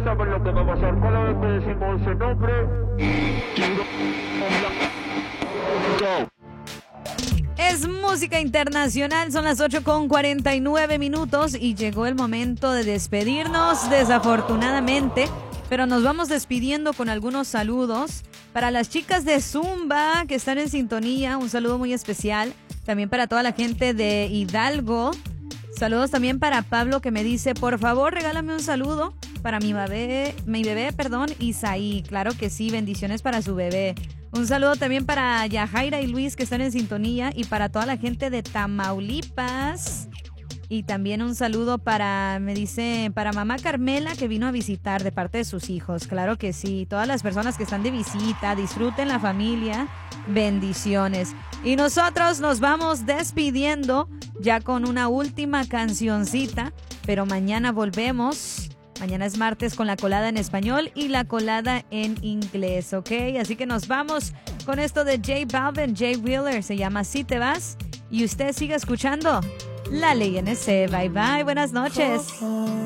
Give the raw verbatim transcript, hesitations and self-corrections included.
saben lo que va a pasar. Cada vez que decimos ese nombre, go. Es música internacional, son las ocho con cuarenta y nueve minutos y llegó el momento de despedirnos, desafortunadamente, pero nos vamos despidiendo con algunos saludos. Para las chicas de Zumba que están en sintonía, un saludo muy especial. También para toda la gente de Hidalgo. Saludos también para Pablo que me dice, por favor, regálame un saludo para mi bebé, mi bebé, perdón, Isaí. Claro que sí, bendiciones para su bebé. Un saludo también para Yajaira y Luis que están en sintonía y para toda la gente de Tamaulipas. Y también un saludo para, me dice, para mamá Carmela que vino a visitar de parte de sus hijos. Claro que sí, todas las personas que están de visita, disfruten la familia, bendiciones. Y nosotros nos vamos despidiendo ya con una última cancioncita, pero mañana volvemos. Mañana es martes con la colada en español y la colada en inglés, ¿ok? Así que nos vamos con esto de J Balvin, Jay Wheeler, se llama Si Te Vas. Y usted sigue escuchando La Ley N C. Bye bye, buenas noches.